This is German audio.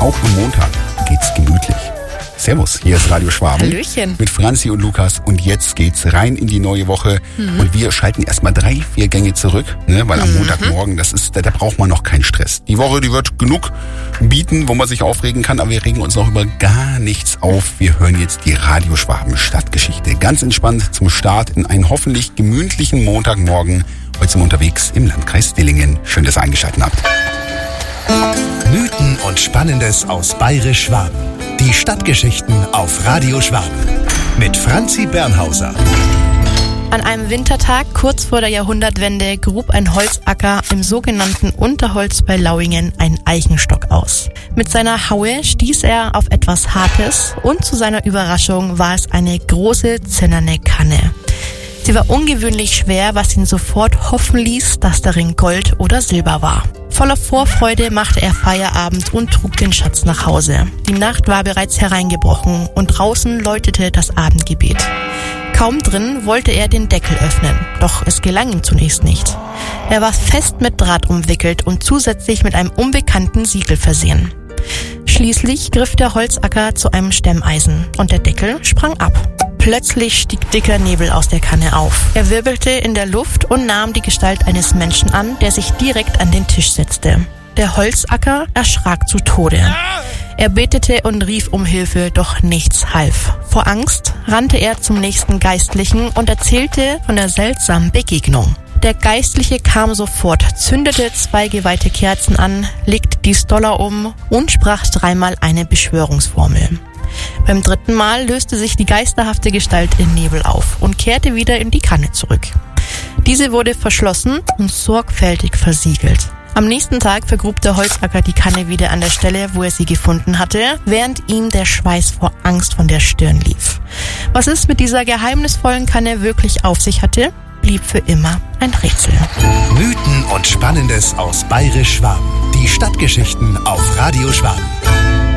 auch am Montag geht's gemütlich. Servus, hier ist Radio Schwaben. Hallöchen. Mit Franzi und Lukas und jetzt geht's rein in die neue Woche und wir schalten erstmal 3-4 Gänge zurück, ne, weil am Montagmorgen, da braucht man noch keinen Stress. Die Woche, die wird genug bieten, wo man sich aufregen kann, aber wir regen uns noch über gar nichts auf. Wir hören jetzt die Radio Schwaben Stadtgeschichte. Ganz entspannt zum Start in einen hoffentlich gemütlichen Montagmorgen. Heute sind wir unterwegs im Landkreis Dillingen. Schön, dass ihr eingeschaltet habt. Mythen und Spannendes aus Bayerisch-Schwaben. Die Stadtgeschichten auf Radio Schwaben. Mit Franzi Bernhauser. An einem Wintertag kurz vor der Jahrhundertwende grub ein Holzacker im sogenannten Unterholz bei Lauingen einen Eichenstock aus. Mit seiner Haue stieß er auf etwas Hartes und zu seiner Überraschung war es eine große zinnerne Kanne. Sie war ungewöhnlich schwer, was ihn sofort hoffen ließ, dass darin Gold oder Silber war. Voller Vorfreude machte er Feierabend und trug den Schatz nach Hause. Die Nacht war bereits hereingebrochen und draußen läutete das Abendgebet. Kaum drin wollte er den Deckel öffnen, doch es gelang ihm zunächst nicht. Er war fest mit Draht umwickelt und zusätzlich mit einem unbekannten Siegel versehen. Schließlich griff der Holzacker zu einem Stemmeisen und der Deckel sprang ab. Plötzlich stieg dicker Nebel aus der Kanne auf. Er wirbelte in der Luft und nahm die Gestalt eines Menschen an, der sich direkt an den Tisch setzte. Der Holzacker erschrak zu Tode. Er betete und rief um Hilfe, doch nichts half. Vor Angst rannte er zum nächsten Geistlichen und erzählte von der seltsamen Begegnung. Der Geistliche kam sofort, zündete 2 geweihte Kerzen an, legte die Stoller um und sprach 3-mal eine Beschwörungsformel. Beim 3. Mal löste sich die geisterhafte Gestalt in Nebel auf und kehrte wieder in die Kanne zurück. Diese wurde verschlossen und sorgfältig versiegelt. Am nächsten Tag vergrub der Holzacker die Kanne wieder an der Stelle, wo er sie gefunden hatte, während ihm der Schweiß vor Angst von der Stirn lief. Was es mit dieser geheimnisvollen Kanne wirklich auf sich hatte, blieb für immer ein Rätsel. Mythen und Spannendes aus Bayerisch-Schwaben. Die Stadtgeschichten auf Radio Schwaben.